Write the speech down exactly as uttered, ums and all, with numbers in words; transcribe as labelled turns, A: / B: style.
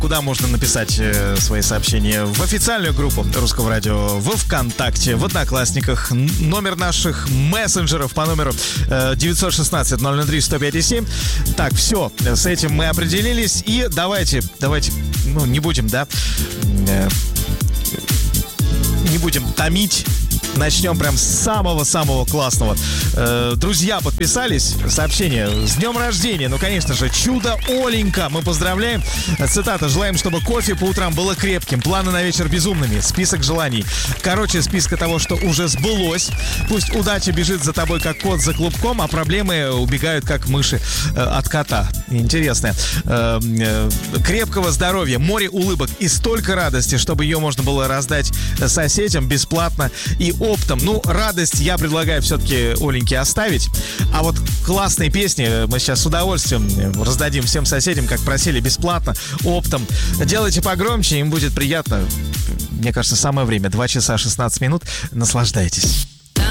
A: Куда можно написать э, свои сообщения? В официальную группу Русского радио во ВКонтакте, в Одноклассниках. Номер наших мессенджеров по номеру э, девять один шесть ноль ноль три сто пять семь. Так, все, с этим мы определились. И давайте, давайте, ну, не будем, да, э, не будем томить. Начнем прям с самого-самого классного. Э, друзья подписались. Сообщение. С днем рождения. Ну, конечно же, чудо Оленька. Мы поздравляем. Цитата. Желаем, чтобы кофе по утрам было крепким. Планы на вечер безумными. Список желаний. Короче, списка того, что уже сбылось. Пусть удача бежит за тобой, как кот за клубком, а проблемы убегают, как мыши э, от кота. Интересно. Э, э, крепкого здоровья, море улыбок и столько радости, чтобы ее можно было раздать соседям бесплатно и оптом. Ну, радость я предлагаю все-таки Оленьке оставить. А вот классные песни мы сейчас с удовольствием раздадим всем соседям, как просили, бесплатно, оптом. Делайте погромче, им будет приятно. Мне кажется, самое время. два часа шестнадцать минут. Наслаждайтесь.